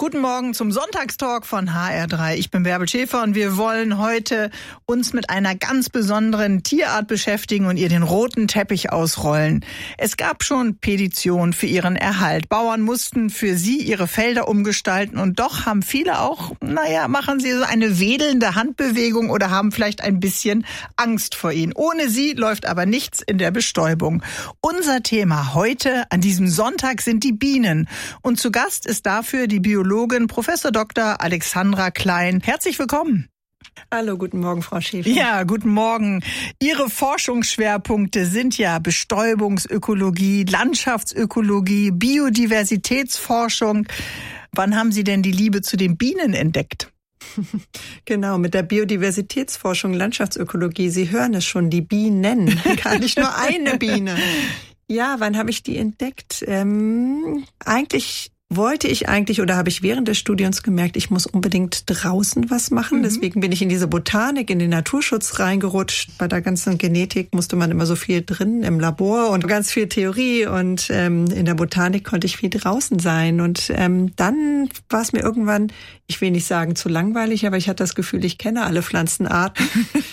Guten Morgen zum Sonntagstalk von HR3. Ich bin Bärbel Schäfer und wir wollen heute uns mit einer ganz besonderen Tierart beschäftigen und ihr den roten Teppich ausrollen. Es gab schon Petitionen für ihren Erhalt. Bauern mussten für sie ihre Felder umgestalten und doch haben viele auch, machen sie so eine wedelnde Handbewegung oder haben vielleicht ein bisschen Angst vor ihnen. Ohne sie läuft aber nichts in der Bestäubung. Unser Thema heute an diesem Sonntag sind die Bienen. Und zu Gast ist dafür die Biologin Prof. Dr. Alexandra Klein. Herzlich willkommen. Hallo, guten Morgen, Frau Schäfer. Ja, guten Morgen. Ihre Forschungsschwerpunkte sind ja Bestäubungsökologie, Landschaftsökologie, Biodiversitätsforschung. Wann haben Sie denn die Liebe zu den Bienen entdeckt? Genau, mit der Biodiversitätsforschung, Landschaftsökologie. Sie hören es schon, die Bienen, gar nicht nur eine Biene. Ja, wann habe ich die entdeckt? Habe ich während des Studiums gemerkt, ich muss unbedingt draußen was machen. Deswegen bin ich in diese Botanik, in den Naturschutz reingerutscht. Bei der ganzen Genetik musste man immer so viel drin im Labor und ganz viel Theorie. Und in der Botanik konnte ich viel draußen sein. Und dann war es mir irgendwann, ich will nicht sagen zu langweilig, aber ich hatte das Gefühl, ich kenne alle Pflanzenarten.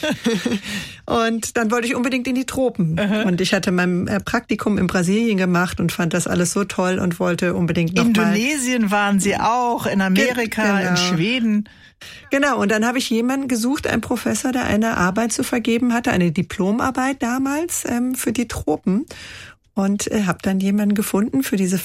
Und dann wollte ich unbedingt in die Tropen. Und ich hatte mein Praktikum in Brasilien gemacht und fand das alles so toll und wollte unbedingt noch mal. Indonesien waren Sie auch, in Amerika, genau. In Schweden. Genau, und dann habe ich jemanden gesucht, einen Professor, der eine Arbeit zu vergeben hatte, eine Diplomarbeit damals für die Tropen. Und habe dann jemanden gefunden für diese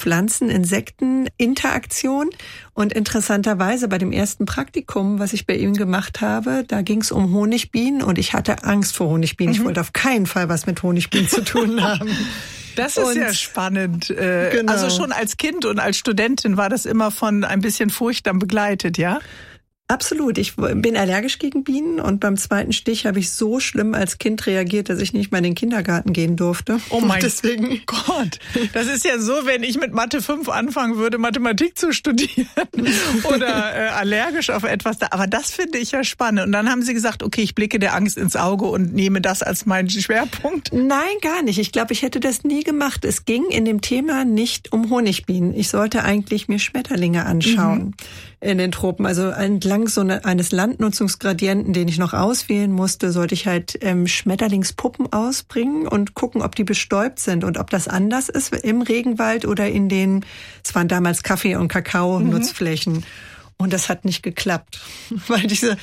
Pflanzen-Insekten-Interaktion. Und interessanterweise bei dem ersten Praktikum, was ich bei ihm gemacht habe, da ging es um Honigbienen und ich hatte Angst vor Honigbienen. Ich wollte auf keinen Fall was mit Honigbienen zu tun haben. Das ist ja spannend. Genau. Also schon als Kind und als Studentin war das immer von ein bisschen Furcht dann begleitet, ja? Absolut. Ich bin allergisch gegen Bienen und beim zweiten Stich habe ich so schlimm als Kind reagiert, dass ich nicht mal in den Kindergarten gehen durfte. Oh mein Gott. Das ist ja so, wenn ich mit Mathe 5 anfangen würde, Mathematik zu studieren oder allergisch auf etwas. Aber das finde ich ja spannend. Und dann haben Sie gesagt, okay, ich blicke der Angst ins Auge und nehme das als meinen Schwerpunkt. Nein, gar nicht. Ich glaube, ich hätte das nie gemacht. Es ging in dem Thema nicht um Honigbienen. Ich sollte eigentlich mir Schmetterlinge anschauen. In den Tropen, also entlang eines Landnutzungsgradienten, den ich noch auswählen musste, sollte ich halt Schmetterlingspuppen ausbringen und gucken, ob die bestäubt sind und ob das anders ist im Regenwald oder es waren damals Kaffee- und Kakao-Nutzflächen. Und das hat nicht geklappt, weil diese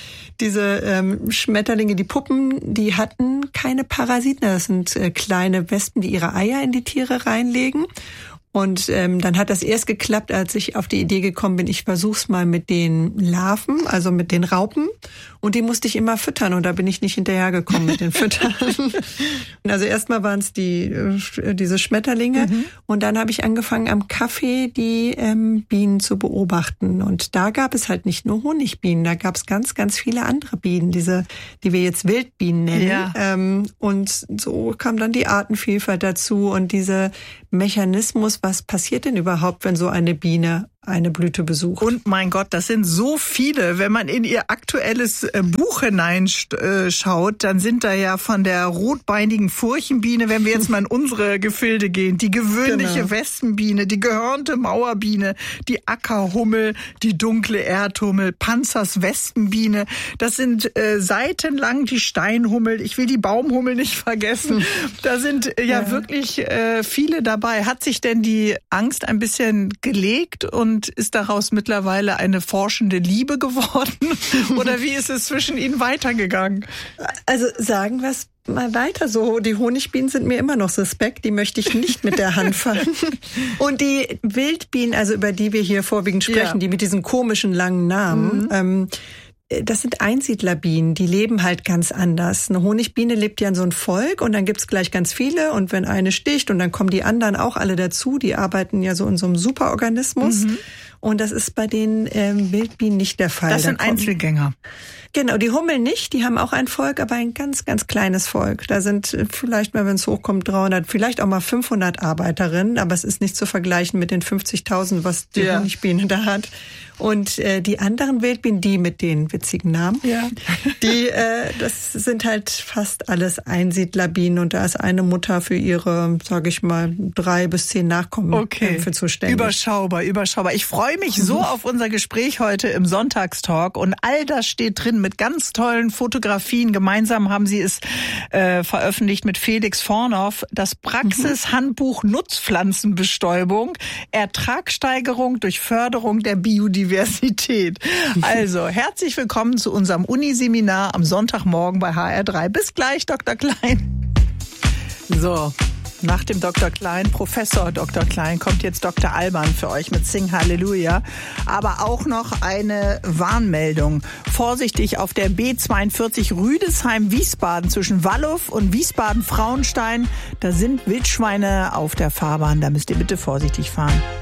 Schmetterlinge, die Puppen, die hatten keine Parasiten. Das sind kleine Wespen, die ihre Eier in die Tiere reinlegen. Und dann hat das erst geklappt, als ich auf die Idee gekommen bin, ich versuch's mal mit den Larven, also mit den Raupen. Und die musste ich immer füttern und da bin ich nicht hinterhergekommen mit den Füttern. Also erstmal waren es diese Schmetterlinge und dann habe ich angefangen am Kaffee die Bienen zu beobachten. Und da gab es halt nicht nur Honigbienen, da gab es ganz, ganz viele andere Bienen, die wir jetzt Wildbienen nennen. Ja. Und so kam dann die Artenvielfalt dazu und dieser Mechanismus, was passiert denn überhaupt, wenn so eine Biene eine Blüte besucht? Und mein Gott, das sind so viele. Wenn man in ihr aktuelles Buch hineinschaut, dann sind da ja von der rotbeinigen Furchenbiene, wenn wir jetzt mal in unsere Gefilde gehen, die gewöhnliche Wespenbiene, die gehörnte Mauerbiene, die Ackerhummel, die dunkle Erdhummel, Panzers Wespenbiene. Das sind seitenlang die Steinhummel. Ich will die Baumhummel nicht vergessen. Da sind wirklich viele dabei. Hat sich denn die Angst ein bisschen gelegt und ist daraus mittlerweile eine forschende Liebe geworden? Oder wie ist es zwischen Ihnen weitergegangen? Also sagen wir es mal weiter so. Die Honigbienen sind mir immer noch suspekt. Die möchte ich nicht mit der Hand fangen. Und die Wildbienen, also über die wir hier vorwiegend sprechen, die mit diesen komischen langen Namen, das sind Einsiedlerbienen, die leben halt ganz anders. Eine Honigbiene lebt ja in so einem Volk und dann gibt's gleich ganz viele und wenn eine sticht und dann kommen die anderen auch alle dazu, die arbeiten ja so in so einem Superorganismus und das ist bei den Wildbienen nicht der Fall. Das sind Einzelgänger. Genau, die Hummeln nicht, die haben auch ein Volk, aber ein ganz, ganz kleines Volk. Da sind vielleicht mal, wenn es hochkommt, 300, vielleicht auch mal 500 Arbeiterinnen, aber es ist nicht zu vergleichen mit den 50.000, was die Honigbiene da hat. Und die anderen Wildbienen, die mit den witzigen Namen. Ja. Das sind halt fast alles Einsiedlerbienen und da ist eine Mutter für ihre, sage ich mal, 3 bis 10 Nachkommen für zuständig. Überschaubar. Ich freue mich so auf unser Gespräch heute im Sonntagstalk und all das steht drin mit ganz tollen Fotografien. Gemeinsam haben Sie es veröffentlicht mit Felix Vornoff. Das Praxishandbuch Nutzpflanzenbestäubung, Ertragssteigerung durch Förderung der Biodiversität. Also, herzlich willkommen zu unserem Uniseminar am Sonntagmorgen bei HR3. Bis gleich, Dr. Klein. So, nach dem Dr. Klein, Professor Dr. Klein, kommt jetzt Dr. Alban für euch mit Sing Halleluja. Aber auch noch eine Warnmeldung. Vorsichtig auf der B42 Rüdesheim-Wiesbaden zwischen Wallow und Wiesbaden-Frauenstein. Da sind Wildschweine auf der Fahrbahn. Da müsst ihr bitte vorsichtig fahren.